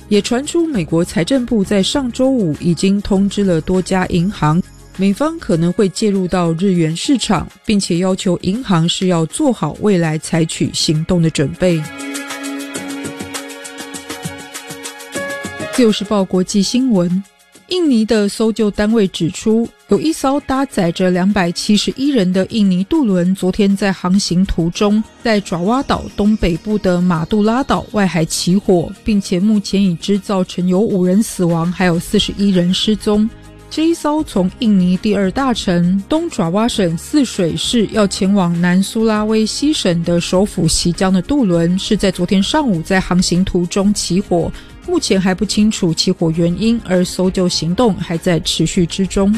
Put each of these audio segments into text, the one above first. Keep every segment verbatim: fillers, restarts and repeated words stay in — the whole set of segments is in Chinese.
也传出美国财政部在上周五已经通知了多家银行，美方可能会介入到日元市场，并且要求银行是要做好未来采取行动的准备。自由时报国际新闻，印尼的搜救单位指出，有一艘搭载着两百七十一人的印尼渡轮昨天在航行途中在爪哇岛东北部的马杜拉岛外海起火，并且目前已知造成有五人死亡，还有四十一人失踪。这一艘从印尼第二大城东爪哇省泗水市要前往南苏拉威西省的首府锡江的渡轮，是在昨天上午在航行途中起火，目前还不清楚起火原因，而搜救行动还在持续之中。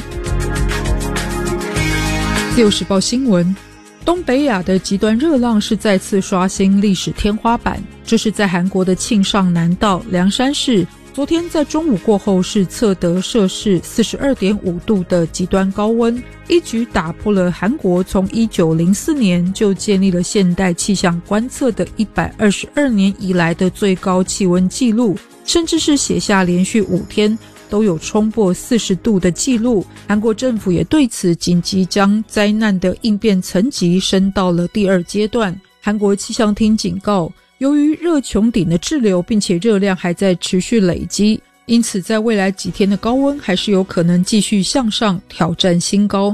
自由时报新闻，东北亚的极端热浪是再次刷新历史天花板，这是在韩国的庆尚南道凉山市，昨天在中午过后是测得摄氏 四十二点五 度的极端高温，一举打破了韩国从一九零四年就建立了现代气象观测的一百二十二年以来的最高气温纪录，甚至是写下连续五天都有冲破四十度的记录。韩国政府也对此紧急将灾难的应变层级升到了第二阶段。韩国气象厅警告，由于热穹顶的滞留，并且热量还在持续累积，因此在未来几天的高温还是有可能继续向上挑战新高。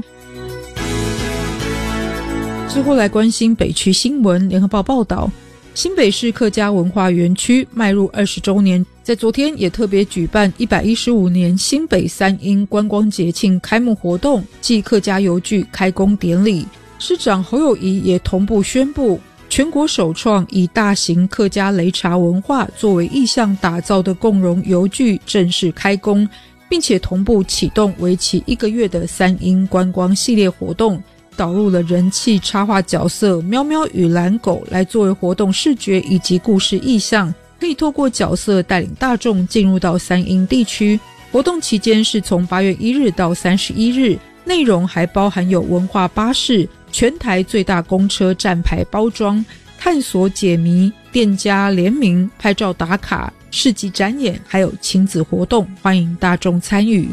之后来关心北区新闻，联合报报道，新北市客家文化园区迈入二十周年，在昨天也特别举办一百一十五年新北三英观光节庆开幕活动暨客家邮具开工典礼。市长侯友宜也同步宣布，全国首创以大型客家擂茶文化作为意象打造的共融邮具正式开工，并且同步启动为期一个月的三英观光系列活动，导入了人气插画角色喵喵与蓝狗来作为活动视觉以及故事意象，可以透过角色带领大众进入到三英地区。活动期间是从八月一日到三十一日，内容还包含有文化巴士、全台最大公车站牌包装、探索解谜、店家联名、拍照打卡、市集展演，还有亲子活动，欢迎大众参与。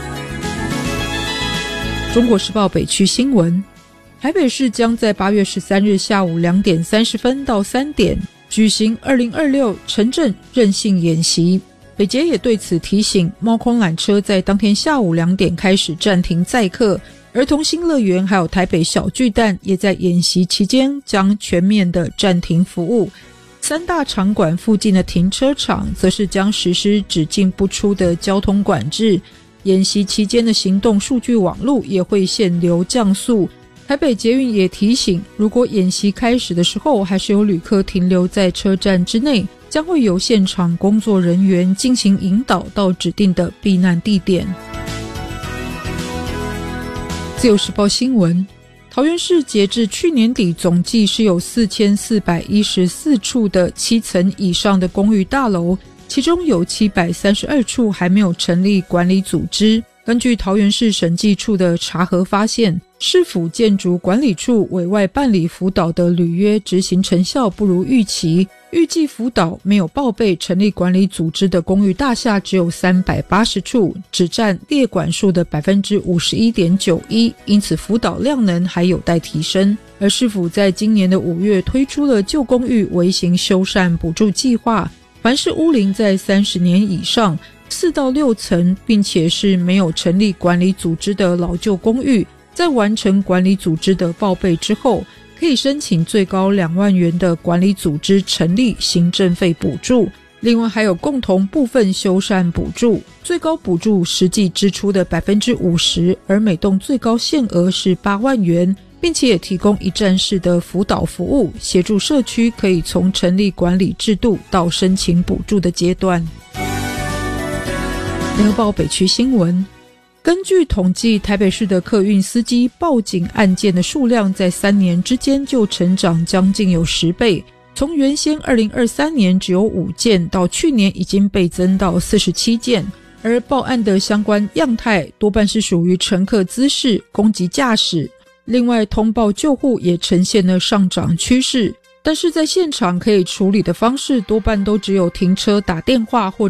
中国时报北区新闻，台北市将在八月十三日下午两点三十分到三点举行二零二六城镇韧性演习。北捷也对此提醒，猫空缆车在当天下午两点开始暂停载客，儿童新乐园还有台北小巨蛋也在演习期间将全面的暂停服务。三大场馆附近的停车场则是将实施只进不出的交通管制，演习期间的行动数据网路也会限流降速。台北捷运也提醒，如果演习开始的时候还是有旅客停留在车站之内，将会由现场工作人员进行引导到指定的避难地点。自由时报新闻，桃园市截至去年底总计是有四千四百一十四处的七层以上的公寓大楼，其中有七百三十二处还没有成立管理组织。根据桃园市审计处的查核发现，市府建筑管理处委外办理辅导的履约执行成效不如预期，预计辅导没有报备成立管理组织的公寓大厦只有三百八十处，只占列管数的 百分之五十一点九一， 因此辅导量能还有待提升。而市府在今年的五月推出了旧公寓微型修缮补助计划，凡是屋龄在三十年以上四到六层，并且是没有成立管理组织的老旧公寓，在完成管理组织的报备之后，可以申请最高两万元的管理组织成立行政费补助。另外还有共同部分修缮补助，最高补助实际支出的 百分之五十， 而每栋最高限额是八万元，并且也提供一站式的辅导服务，协助社区可以从成立管理制度到申请补助的阶段。联合报北区新闻，根据统计，台北市的客运司机报警案件的数量在三年之间就成长将近有十倍，从原先二零二三年只有五件，到去年已经倍增到四十七件。而报案的相关样态多半是属于乘客姿势、攻击驾驶，另外通报救护也呈现了上涨趋势。但是在现场可以处理的方式多半都只有停车打电话或